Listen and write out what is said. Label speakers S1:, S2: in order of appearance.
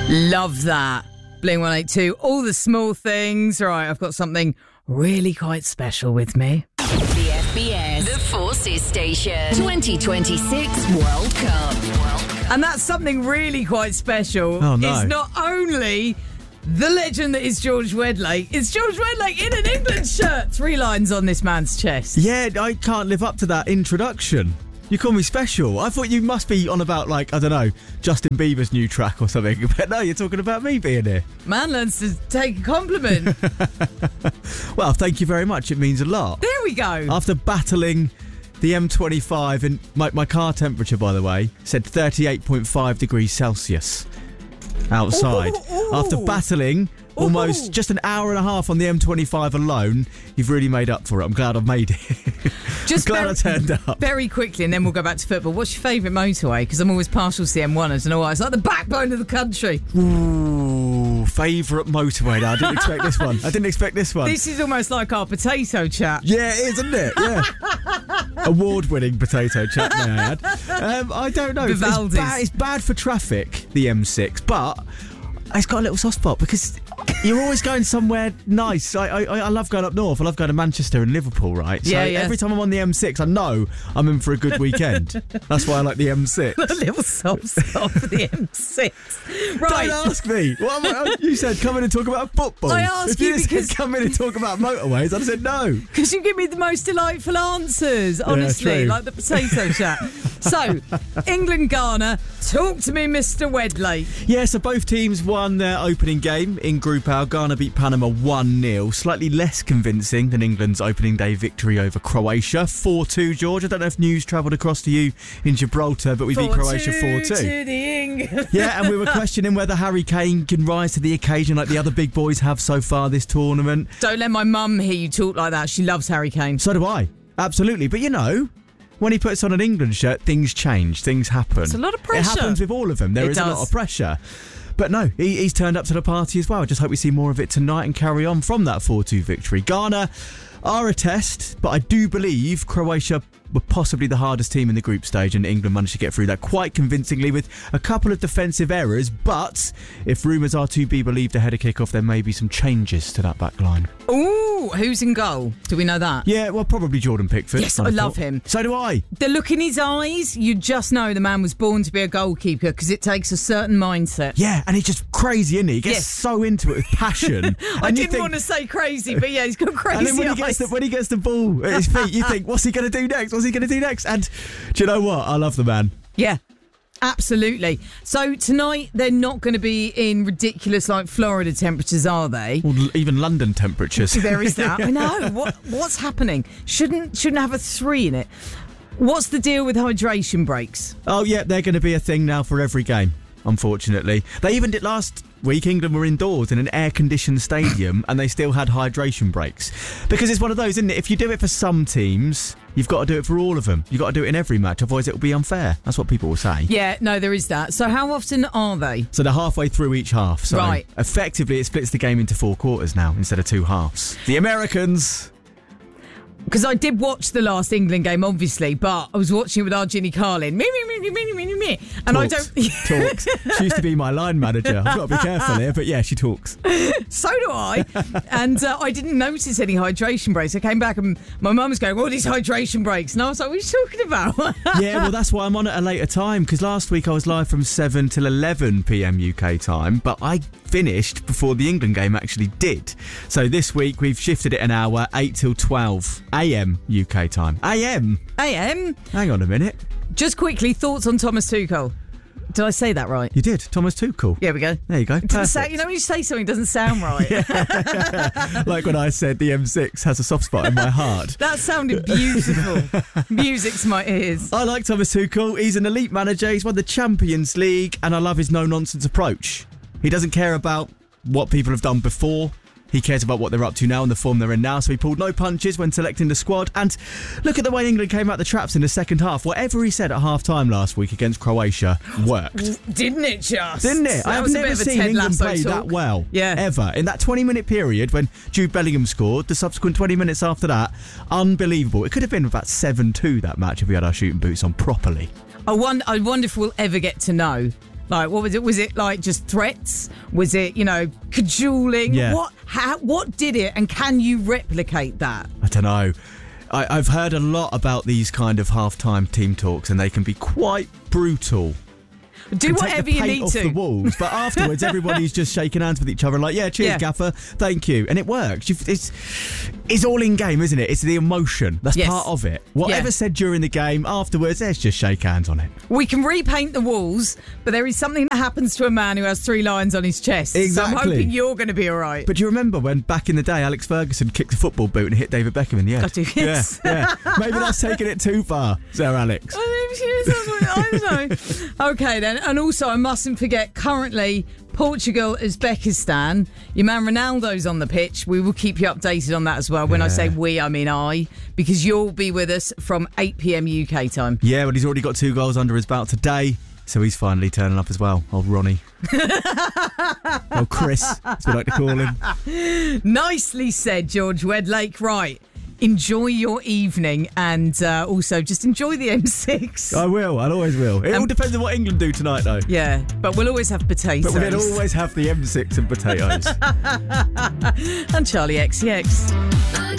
S1: Love that. Blink 182, all the small things. Right, I've got something really quite special with me.
S2: The FBS, the Forces Station, 2026 World Cup.
S1: And that's something really quite special.
S3: Oh, no.
S1: It's not only the legend that is George Wedlake, it's George Wedlake in an England shirt. 3 lines on this man's chest.
S3: Yeah, I can't live up to that introduction. You call me special. I thought you must be on about, like, I don't know, Justin Bieber's new track or something. But no, you're talking about me being here.
S1: Man learns to take a compliment.
S3: Well, thank you very much. It means a lot.
S1: There we go.
S3: After battling the M25, and my car temperature, by the way, said 38.5 degrees Celsius outside.
S1: Ooh.
S3: After battling almost just an hour and a half on the M25 alone, you've really made up for it. I'm glad I've made it.
S1: Just
S3: I'm glad I turned up.
S1: Very quickly, and then we'll go back to football. What's your favourite motorway? Because I'm always partial to the M1. I don't know why. It's like the backbone of the country.
S3: Ooh, favourite motorway. No, I didn't expect this one.
S1: This is almost like our potato chat.
S3: Yeah, it is, isn't it? Yeah. Award-winning potato chat, may I add. I don't know. It's bad for traffic, the M6, but it's got a little soft spot because you're always going somewhere nice. I love going up north. I love going to Manchester and Liverpool, right? So every time I'm on the M6, I know I'm in for a good weekend. That's why I like the M6.
S1: A little soft spot for the M6. Right.
S3: Don't ask me. You said come in and talk about football.
S1: I asked you because...
S3: come in and talk about motorways. I said no.
S1: Because you give me the most delightful answers, honestly, like the potato chat. So, England-Ghana, talk to me, Mr. Wedlake.
S3: Yeah, so both teams won their opening game in Group A. Ghana beat Panama 1-0. Slightly less convincing than England's opening day victory over Croatia. 4-2, George. I don't know if news travelled across to you in Gibraltar, but we beat Croatia 4-2.
S1: To the England.
S3: Yeah, and we were questioning whether Harry Kane can rise to the occasion like the other big boys have so far this tournament.
S1: Don't let my mum hear you talk like that. She loves Harry Kane.
S3: So do I. Absolutely. But you know, when he puts on an England shirt, things change. Things happen.
S1: It's a lot of pressure.
S3: It happens with all of them. There is a lot of pressure. But no, he's turned up to the party as well. I just hope we see more of it tonight and carry on from that 4-2 victory. Ghana are a test, but I do believe Croatia were possibly the hardest team in the group stage, and England managed to get through that quite convincingly with a couple of defensive errors. But if rumours are to be believed ahead of kick-off, there may be some changes to that back line.
S1: Ooh, who's in goal? Do we know that?
S3: Yeah, well, probably Jordan Pickford.
S1: Yes, I love him.
S3: So do I.
S1: The look in his eyes, you just know the man was born to be a goalkeeper because it takes a certain mindset.
S3: Yeah, and he's just crazy, isn't he? He gets so into it with passion.
S1: I didn't want to say crazy, but yeah, he's got crazy
S3: eyes. And then when he gets the ball at his feet, you think, what's he going to do next? What's he going to do next? And do you know what? I love the man.
S1: Yeah. Absolutely. So tonight they're not going to be in ridiculous like Florida temperatures, are they?
S3: Or even London temperatures.
S1: There is that. I know. What's happening? Shouldn't have a 3 in it. What's the deal with hydration breaks?
S3: Oh yeah, they're going to be a thing now for every game. Unfortunately, they even did last week. England were indoors in an air-conditioned stadium and they still had hydration breaks because it's one of those, isn't it? If you do it for some teams, you've got to do it for all of them. You've got to do it in every match, otherwise it will be unfair. That's what people will say.
S1: Yeah, no, there is that. So how often are they?
S3: So they're halfway through each half. So
S1: right.
S3: Effectively, it splits the game into 4 quarters now instead of 2 halves. The Americans...
S1: Because I did watch the last England game, obviously, but I was watching it with our Ginny Carlin. Me. And
S3: talks.
S1: I don't...
S3: Talks. She used to be my line manager. I've got to be careful here, but yeah, she talks.
S1: So do I. And I didn't notice any hydration breaks. I came back and my mum was going, these hydration breaks. And I was like, what are you talking about?
S3: Yeah, well, that's why I'm on at a later time, because last week I was live from 7 till 11 p.m. UK time, but I finished before the England game actually did. So this week we've shifted it an hour, 8 till 12 a.m. UK time. AM? Hang on a minute.
S1: Just quickly, thoughts on Thomas Tuchel. Did I say that right?
S3: You did. Thomas Tuchel.
S1: There we go.
S3: There you go.
S1: You know when you say something, it doesn't sound right.
S3: Like when I said the M6 has a soft spot in my heart.
S1: That sounded beautiful. Music to my ears.
S3: I like Thomas Tuchel. He's an elite manager. He's won the Champions League and I love his no-nonsense approach. He doesn't care about what people have done before. He cares about what they're up to now and the form they're in now, so he pulled no punches when selecting the squad. And look at the way England came out the traps in the second half. Whatever he said at half-time last week against Croatia worked.
S1: Didn't it just?
S3: Didn't it? I've never seen England play that well, ever. In that 20-minute period when Jude Bellingham scored, the subsequent 20 minutes after that, unbelievable. It could have been about 7-2, that match, if we had our shooting boots on properly.
S1: I wonder if we'll ever get to know Like, what was it? Was it like just threats? Was it, cajoling?
S3: Yeah.
S1: What did it? And can you replicate that?
S3: I don't know. I've heard a lot about these kind of half-time team talks, and they can be quite brutal.
S1: Do whatever you need
S3: off
S1: to.
S3: The walls, but afterwards, everybody's just shaking hands with each other, like, yeah, cheers, Gaffer, thank you, and it works. It's all in game, isn't it? It's the emotion that's part of it. Whatever said during the game, afterwards, let's just shake hands on it.
S1: We can repaint the walls, but there is something that happens to a man who has 3 lions on his chest.
S3: Exactly.
S1: So I'm hoping you're going to be all right.
S3: But do you remember when back in the day, Alex Ferguson kicked a football boot and hit David Beckham in the head?
S1: I do, yes.
S3: Yeah. Maybe that's taking it too far, Sir Alex.
S1: I don't know. Okay, then. And also, I mustn't forget, currently, Portugal, Uzbekistan. Your man Ronaldo's on the pitch. We will keep you updated on that as well. When I say we, I mean I, because you'll be with us from 8 p.m. UK time. Yeah,
S3: well, he's already got 2 goals under his belt today, so he's finally turning up as well. Old Ronnie. Old Chris, as we like to call him.
S1: Nicely said, George Wedlake. Right. Enjoy your evening, and also just enjoy the M6.
S3: I will. I always will. It all depends on what England do tonight, though.
S1: Yeah, but we'll always have potatoes.
S3: But we'll always have the M6 and potatoes.
S1: And Charlie XCX.